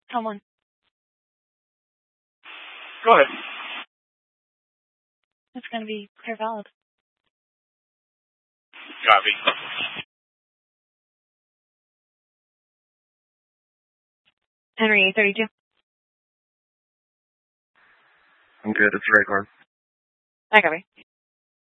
Come on. Go ahead. It's going to be clear valid. Copy. Henry 832. I'm good. It's the right card. I copy.